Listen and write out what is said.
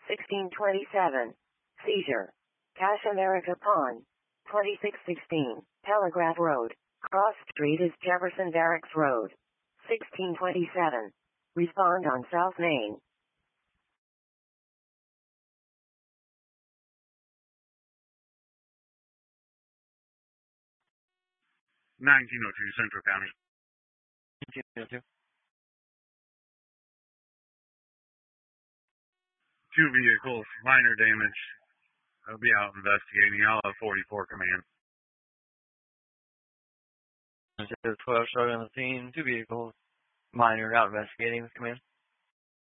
1627. Seizure. Cache America Pawn. 2616. Telegraph Road. Cross Street is Jefferson Barracks Road. 1627. Respond on South Main. 1902 Central County. 1902. Two vehicles, minor damage. I'll be out investigating. I'll have 44 command. 12 showing on the scene, two vehicles, minor out investigating with command.